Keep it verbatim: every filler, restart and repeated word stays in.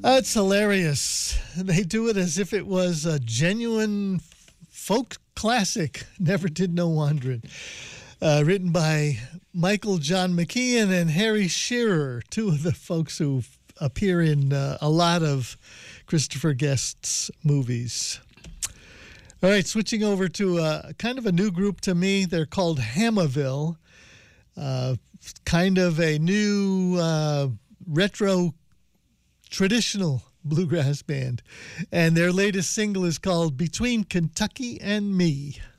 That's hilarious. They do it as if it was a genuine folk classic. Never Did No Wandering. Uh, written by Michael John McKeon and Harry Shearer, two of the folks who appear in uh, a lot of Christopher Guest's movies. All right, switching over to uh, kind of a new group to me. They're called Hammerville. Uh, kind of a new uh, retro traditional bluegrass band. And their latest single is called Between Kentucky and Me.